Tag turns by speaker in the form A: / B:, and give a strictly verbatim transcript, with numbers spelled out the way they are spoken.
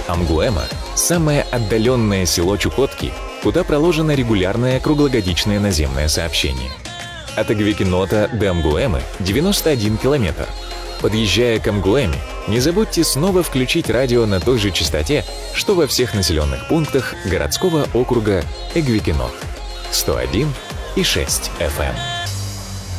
A: Амгуэма – самое отдаленное село Чукотки, куда проложено регулярное круглогодичное наземное сообщение. От Эгвекинота до Амгуэмы девяносто один километр. Подъезжая к Амгуэме, не забудьте снова включить радио на той же частоте, что во всех населенных пунктах городского округа Эгвекинот. сто один и шесть эф эм.